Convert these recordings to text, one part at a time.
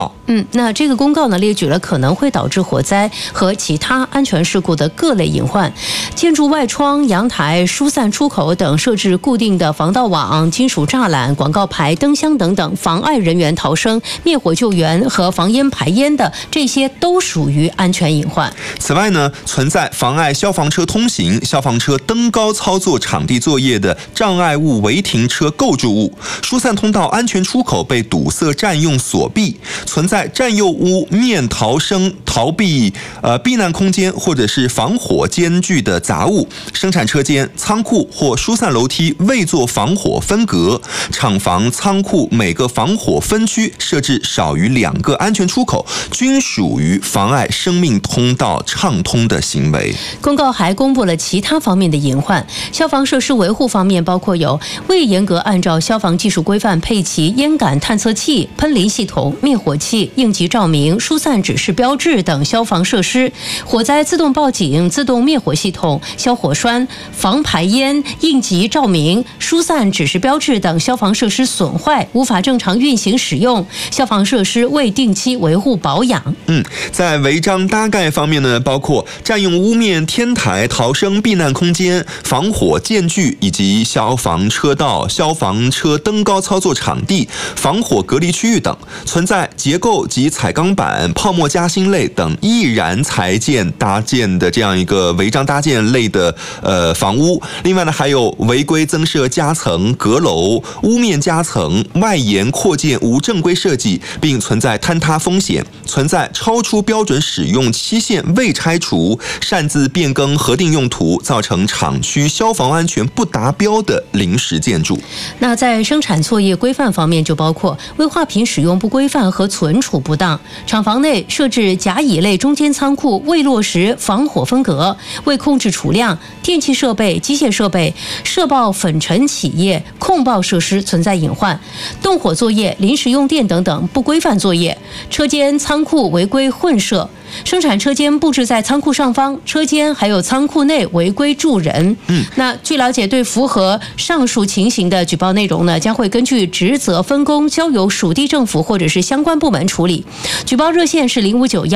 那这个公告呢列举了可能会导致火灾和其他安全事故的各类隐患，建筑外窗、阳台、疏散出口等设置固定的防盗网、金属栅栏、广告牌、灯箱等等，妨碍人员逃生、灭火救援和防烟排烟的，这些都属于安全隐患。 此外呢，存在妨碍消防车通行、消防车登高操作场地作业的障碍物违停车构筑物、疏散通道安全出口被堵塞占用锁闭，存在占用屋面逃生逃避避难空间或者是防火间距的杂物，生产车间、仓库或疏散楼梯未做防火分隔，厂房、仓库每个防火分区设置少于2个安全出口，均属于妨碍生命通道畅通的行为。 公告还公布了其他方面的隐患，消防设施维护方面包括有未严格按照消防技术规范配齐烟感探测器、喷淋系统、灭火器、应急照明、疏散指示标志等消防设施，火灾自动报警、自动灭火系统、消火栓、防排烟、应急照明、疏散指示标志等消防设施损坏，无法正常运行使用，消防设施未定期维护保养。 在违章搭盖方面呢，包括占用屋面、天台、逃生避难空间、防火间距以及消防车道、消防车登高操作场地、防火隔离区域等，存在结构及彩钢板、泡沫夹心类等易燃材件搭建的这样一个违章搭建类的房屋。另外呢，还有违规增设夹层、阁楼、屋面夹层、外延扩建无正规设计，并存在坍塌风险，存在超出标准使用期限未拆除、擅自变更核定用途，造成厂区消防安全不达标的临时建筑。 那在生产作业规范方面，就包括危化品使用不规范和存储不当，厂房内设置甲乙类中间仓库未落实防火分隔，未控制储量，电气设备、机械设备、社报粉尘企业控报设施存在隐患，动火作业、临时用电等等不规范作业，车间仓库违规混设，生产车间布置在仓库上方，车间还有仓库内违规住人。那据了解，对符合上述情形的举报内容呢，将会根据职责分工交由属地政府或者是相关部门处理。举报热线是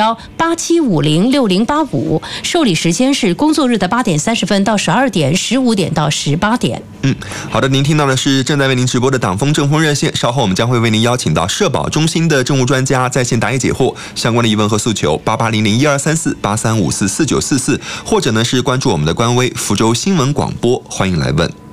059187506085，受理时间是工作日的8点30分到12点，15点到18点。 好的，您听到的是正在为您直播的党风政风热线，稍后我们将会为您邀请到社保中心的政务专家在线答疑解惑，相关的疑问和诉求8800123483544944，或者呢是关注我们的官微福州新闻广播，欢迎来问。